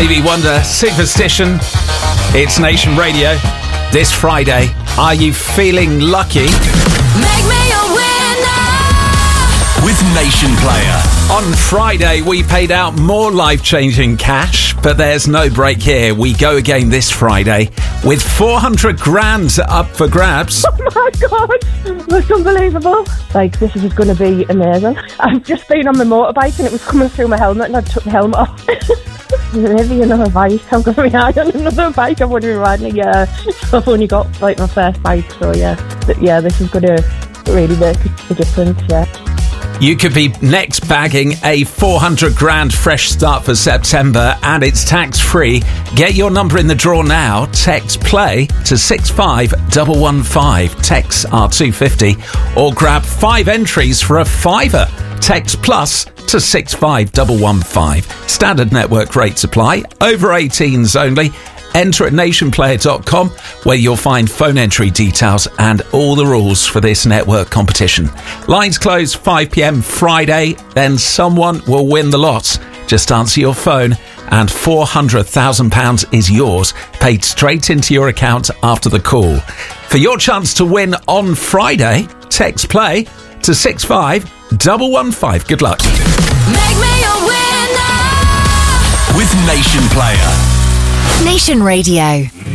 Stevie Wonder, Superstition. It's Nation Radio. This Friday, are you feeling lucky? Make me a winner with Nation Player. On Friday, we paid out more life-changing cash, but there's no break here. We go again this Friday with 400 grand up for grabs. Oh my God, that's unbelievable. Like, this is going to be amazing. I've just been on my motorbike and it was coming through my helmet and I took the helmet off. Maybe another bike. I'm going to be high on another bike. I've only been riding a year. So I've only got like my first bike. So yeah, this is going to really make a difference, yeah. You could be next bagging a 400 grand fresh start for September, and it's tax-free. Get your number in the draw now. Text PLAY to 65115. Texts are $2.50. Or grab 5 entries for a £5. Text PLUS to 65115. Standard network rates apply. Over 18s only. Enter at nationplayer.com, where you'll find phone entry details and all the rules for this network competition. Lines close 5 p.m. Friday, then someone will win the lot. Just answer your phone and £400,000 is yours, paid straight into your account after the call. For your chance to win on Friday, text PLAY to 65115. Good luck. Make me a winner with Nation Player. Nation Radio.